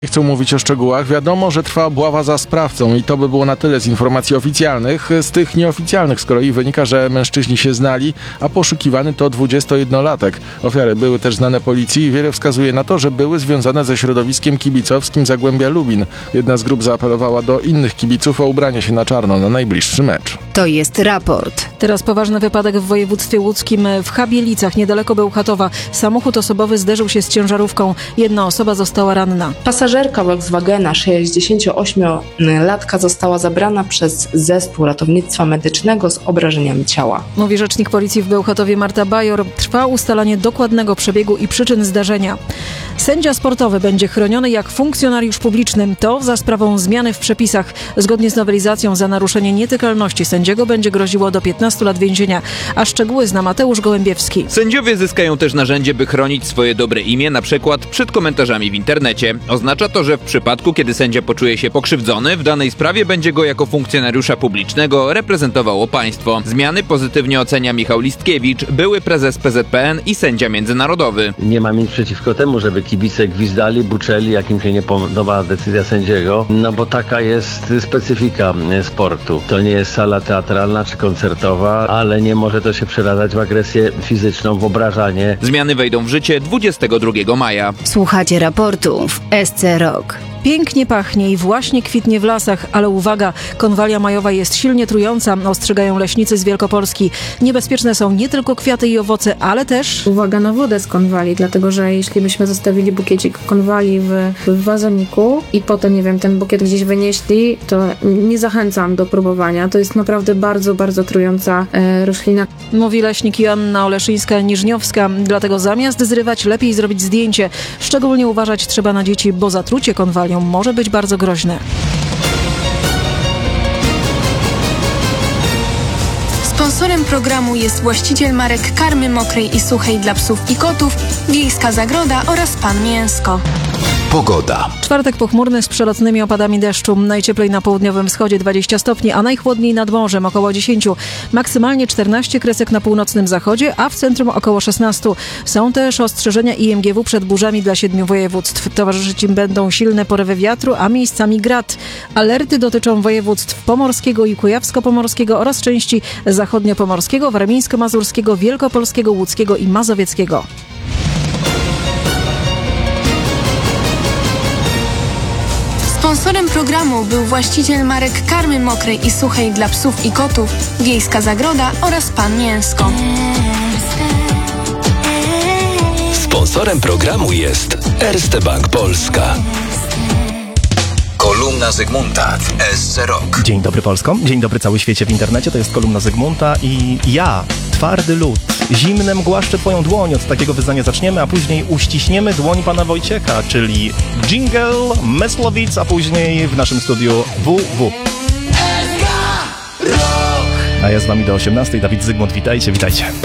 Nie chcą mówić o szczegółach. Wiadomo, że trwa obława za sprawcą i to by było na tyle z informacji oficjalnych. Z tych nieoficjalnych z kolei wynika, że mężczyźni się znali, a poszukiwany to 21-latek. Ofiary były też znane policji i wiele wskazuje na to, że były związane ze środowiskiem kibicowskim Zagłębia Lubin. Jedna z grup zaapelowała do innych kibiców o ubranie się na czarno na najbliższy mecz. To jest raport. Teraz poważny wypadek w województwie łódzkim w Chabielicach, niedaleko Bełchatowa. Samochód osobowy zderzył się z ciężarówką. Jedna osoba została ranna. Pasażerka Volkswagena 68-latka została zabrana przez zespół ratownictwa medycznego z obrażeniami ciała. Mówi rzecznik policji w Bełchatowie Marta Bajor. Trwa ustalanie dokładnego przebiegu i przyczyn zdarzenia. Sędzia sportowy będzie chroniony jak funkcjonariusz publiczny. To za sprawą zmiany w przepisach. Zgodnie z nowelizacją za naruszenie nietykalności sędziego będzie groziło do 15 lat więzienia. A szczegóły zna Mateusz Gołębiewski. Sędziowie zyskają też narzędzie, by chronić swoje dobre imię, na przykład przed komentarzami w internecie. Oznacza to, że w przypadku, kiedy sędzia poczuje się pokrzywdzony, w danej sprawie będzie go jako funkcjonariusza publicznego reprezentowało państwo. Zmiany pozytywnie ocenia Michał Listkiewicz, były prezes PZPN i sędzia międzynarodowy. Nie mam nic przeciwko temu, żeby kibice gwizdali, buczeli, jak im się nie podoba decyzja sędziego, no bo taka jest specyfika sportu. To nie jest sala teatralna czy koncertowa, ale nie może to się przeradzać w agresję fizyczną, w obrażanie. Zmiany wejdą w życie 22 maja. Słuchacie raportu w SC Rock. Pięknie pachnie i właśnie kwitnie w lasach, ale uwaga, konwalia majowa jest silnie trująca, ostrzegają leśnicy z Wielkopolski. Niebezpieczne są nie tylko kwiaty i owoce, ale też... Uwaga na wodę z konwali, dlatego że jeśli byśmy zostawili bukiecik konwali w wazoniku i potem, nie wiem, ten bukiet gdzieś wynieśli, to nie zachęcam do próbowania. To jest naprawdę bardzo, bardzo trująca roślina. Mówi leśnik Joanna Oleszyńska-Niżniowska, dlatego zamiast zrywać, lepiej zrobić zdjęcie. Szczególnie uważać trzeba na dzieci, bo zatrucie konwalią może być bardzo groźne. Sponsorem programu jest właściciel marek karmy mokrej i suchej dla psów i kotów, Wiejska Zagroda oraz Pan Mięsko. Pogoda. Czwartek pochmurny z przelotnymi opadami deszczu. Najcieplej na południowym wschodzie 20 stopni, a najchłodniej nad morzem około 10. Maksymalnie 14 kresek na północnym zachodzie, a w centrum około 16. Są też ostrzeżenia IMGW przed burzami dla 7 województw. Towarzyszyć im będą silne porywy wiatru, a miejscami grad. Alerty dotyczą województw pomorskiego i kujawsko-pomorskiego oraz części zachodnio-pomorskiego, warmińsko-mazurskiego, wielkopolskiego, łódzkiego i mazowieckiego. Sponsorem programu był właściciel marek karmy mokrej i suchej dla psów i kotów, Wiejska Zagroda oraz Pan Mięsko. Sponsorem programu jest Erste Bank Polska. Kolumna Zygmunta w SC Rock. Dzień dobry Polsko, dzień dobry cały świecie w internecie, to jest kolumna Zygmunta i ja, twardy lód, zimnem głaszczę twoją dłoń, od takiego wyznania zaczniemy, a później uściśniemy dłoń pana Wojciecha, czyli jingle, Meslowic, a później w naszym studiu WW. A ja z wami do 18, Dawid Zygmunt, witajcie.